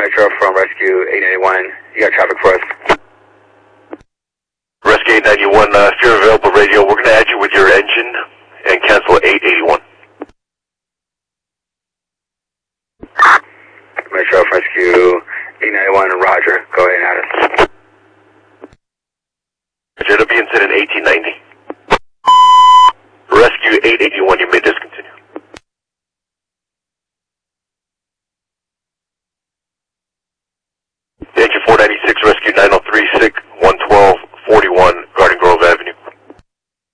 Metro from Rescue 891. You got traffic for us. Rescue 891, if you're available radio, we're going to add you with your engine and cancel 881. Metro from Rescue 891, Roger. Go ahead and add us. Roger, it'll be incident 1890. Rescue 881, you may discontinue. Engine 496.